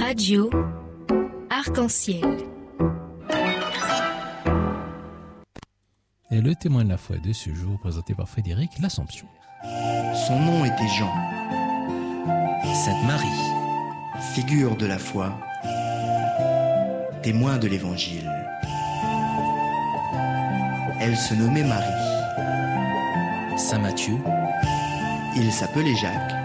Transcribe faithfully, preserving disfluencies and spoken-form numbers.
Radio Arc-en-Ciel. Et le témoin de la foi de ce jour, présenté par Frédéric L'Assomption. Son nom était Jean. Sainte Marie, figure de la foi, témoin de l'Évangile. Elle se nommait Marie. Saint Matthieu, il s'appelait Jacques.